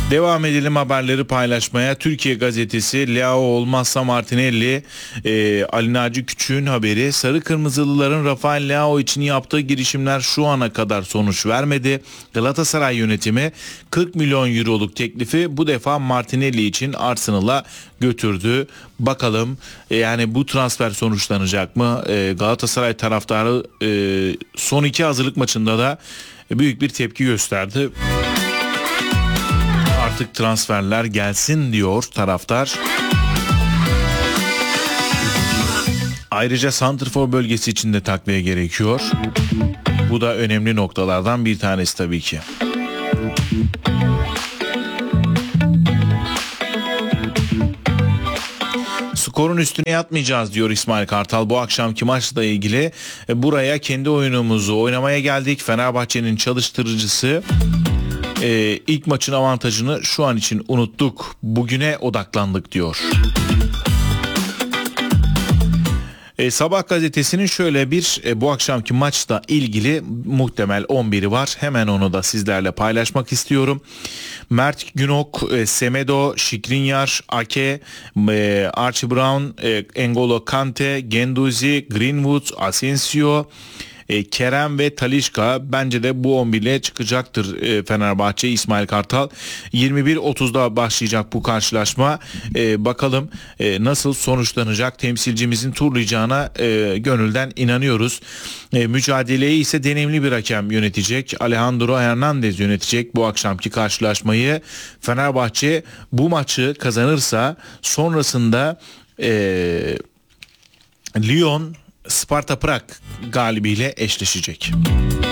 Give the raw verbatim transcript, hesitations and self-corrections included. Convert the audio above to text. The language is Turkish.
Devam edelim haberleri paylaşmaya. Türkiye Gazetesi, Leao olmazsa Martinelli, e, Ali Naci Küçük'ün haberi. Sarı Kırmızılıların Rafael Leao için yaptığı girişimler şu ana kadar sonuç vermedi. Galatasaray yönetimi kırk milyon euroluk teklifi bu defa Martinelli için Arsenal'a götürdü. Bakalım e, yani bu transfer sonuçlanacak mı? E, Galatasaray taraftarı e, son iki hazırlık maçında da büyük bir tepki gösterdi. Artık transferler gelsin diyor taraftar. Ayrıca santrfor bölgesi için de takviye gerekiyor. Bu da önemli noktalardan bir tanesi tabii ki. Skorun üstüne yatmayacağız diyor İsmail Kartal bu akşamki maçla ilgili. Buraya kendi oyunumuzu oynamaya geldik. Fenerbahçe'nin çalıştırıcısı. Ee, ilk maçın avantajını şu an için unuttuk. Bugüne odaklandık diyor. Ee, Sabah gazetesinin şöyle bir e, bu akşamki maçla ilgili muhtemel on biri var. Hemen onu da sizlerle paylaşmak istiyorum. Mert Günok, e, Semedo, Skriniar, Ake, e, Archie Brown, e, N'Golo Kante, Guendouzi, Greenwood, Asensio, E, Kerem ve Talisca bence de bu on bir ile çıkacaktır e, Fenerbahçe. İsmail Kartal yirmi bir otuzda başlayacak bu karşılaşma. E, bakalım e, nasıl sonuçlanacak, temsilcimizin turlayacağına e, gönülden inanıyoruz. E, mücadeleyi ise deneyimli bir hakem yönetecek. Alejandro Hernandez yönetecek bu akşamki karşılaşmayı. Fenerbahçe bu maçı kazanırsa sonrasında e, Lyon Sparta Prag galibiyle eşleşecek.